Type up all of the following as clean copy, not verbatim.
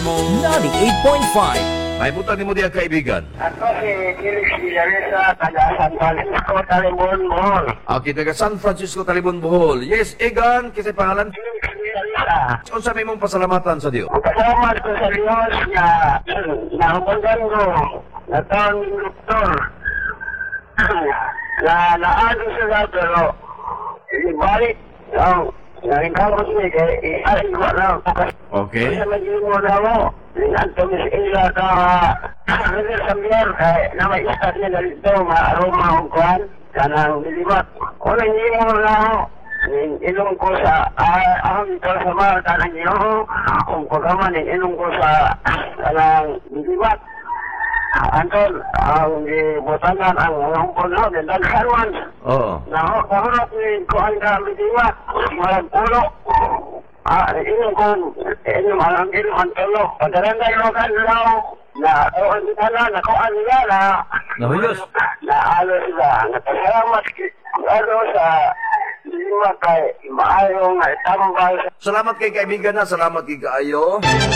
98.5. Ay, buta ni mo diya kaibigan. Ako si Felix Villaresa, taga San Francisco, Talibon, Bohol. Okay, taga San Francisco, Talibon, Bohol. Yes, Egan, kasi pangalan. Felix Villaresa. Kung sabi mong pasalamatan sa Diyo. Pasalamat ko sa Diyos na nahubagan ko na taon ng doktor na naano sila pero ibalik naringkamot niya kaya ialing ko na. Okay. Kasi magiging mo na mo. Nantumis ila ka kasi sa miyer kaya na may istat niya na dito ma-aroma ang kuhan kanang bilibat. O hindi mo na ako. Inong ko sa ang sama tanang iyo kung pagkaman inong ko sa kanang bilibat. Anton, ang gibutangan ang hangpon ho, daghanwan. Oo. Nahurot ni kuhan ka bilibat, walang pulo. Inong ko, ang inuman tulo. Pagkaranda yung kanlaw, na kuhan kita na kuhan nila na Nahuyos. na alo sila. Napasalamat ano sa lima kay maayong tambal. Salamat kay kaibigan na. Salamat kay kaayo.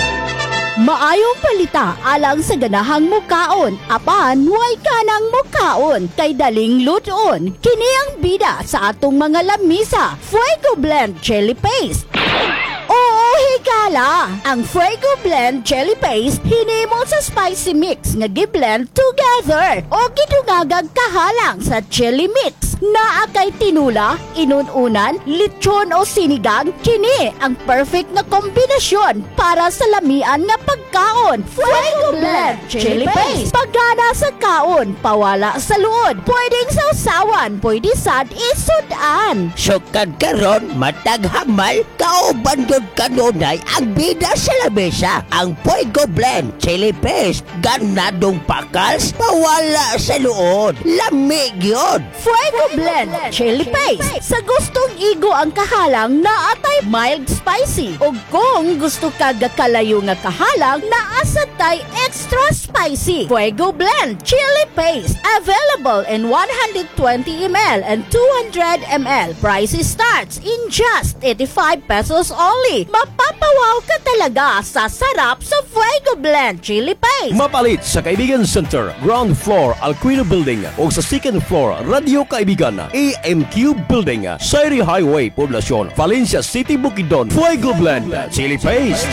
Maayong palita alang sa ganahang mukaon, apan way kanang mukaon kay daling luton. Kini ang bida sa atong mga lamisa, Fuego Blend Chili Paste. Oo, higala! Ang Fuego Blend Chili Paste hinimo sa spicy mix nga gi-blend together o gidungagag kahalang sa chili mix. Naa kay tinula, inununan, lechon o sinigang, kini ang perfect na kombinasyon para sa lamian nga pagkaon. Fuego Blend Chili Paste. Pagana sa kaon, pawala sa luod. Pwedeng sausawan, pwede sad isudan. Sukad karon matag hamal kauban gud kanunay ang bida sa lamesa. Ang Fuego Blend Chili Paste ganadong pakals pawala sa luod. Lamig yun. Fuego Blend Chili Paste. Sa gustong igo ang kahalang na atay mild spicy. O kung gusto ka gakalayo nga kahalang na asatay extra spicy. Fuego Blend Chili Paste. Available in 120 ml and 200 ml. Price starts in just 85 pesos only. Mapapawaw ka talaga sa sarap sa Fuego Blend Chili Paste. Mapalit sa Kaibigan Center, ground floor, Alquino Building o sa second floor, Radio Kaibigan, AMQ Building, Sairi Highway, Poblacion, Valencia City, Bukidnon. Fuego Blend Chili Paste.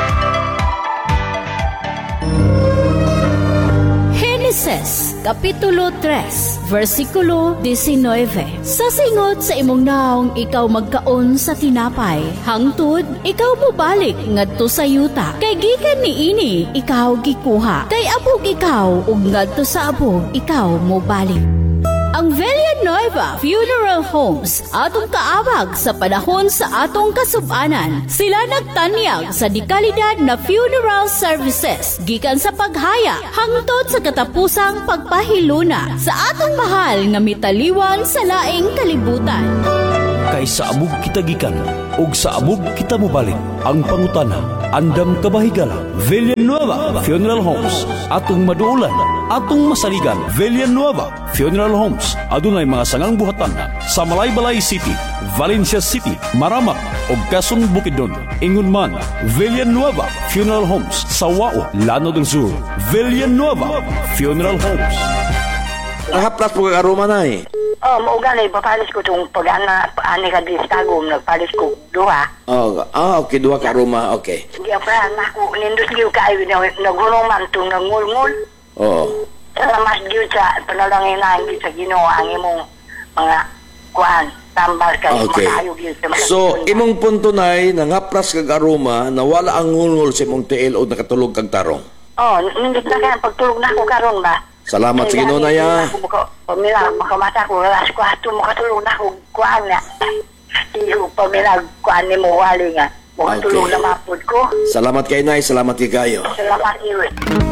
Genesis, Kapitulo 3, versikulo 19. Sa singot sa imong naong ikaw magkaon sa tinapay, hangtod ikaw mobalik ngadto sa yuta. Kay gikan niini ikaw gikuha. Kay abog ikaw ug ngadto sa abog ikaw mobalik. Ang Villanueva Funeral Homes atong kaabag sa panahon sa atong kasubanan. Sila nagtanyag sa dekalidad na funeral services gikan sa paghaya hangtod sa katapusang pagpahiluna sa atong mahal nga mitaliwan sa laing kalibutan. Kay sa amog kita gikan ug sa amog kita mobalik. Ang pangutana, andam kabahigala. Villanueva Funeral Homes, atong maduulan, atong masaligan. Villanueva Funeral Homes, adunay mga sangang buhatan sa Malaybalay City, Valencia City, Maramak ug Quezon, Bukidnon. Ingon man, Villanueva Funeral Homes sa Wao, Lanao del Sur. Villanueva Funeral Homes. Nakaplas po kakaruma na eh. Oh, maugali, papalis ko itong pag-ana, ani ka di stagom, nagpalis ko duha. Okay, dua karuma, okay. Sige, pa, naku, nindus giyo kayo, nagulong man itong nangulngul. Oo. Salamat giyo sa panalangin na hindi sa ginawa ang imong mga kuhan, tambal ka, Okay. makayo giyo sa mga So, imong punto nay, nangaplas kag aroma, nawala ang ngulngul sa imong tiil o nakatulog kag tarong. Oh, nindus na ka, pagtulog na ako karon ba? Salamat sa Ginoo na ya. Pamila, makamata ko, alas 4, makatulog na ako, kuhan nga. Iyo, pamila, kuhan ni mo, wali nga. Makatulog Okay. na mapod ko. Salamat kay Nay, salamat kay kayo. Salamat iyo.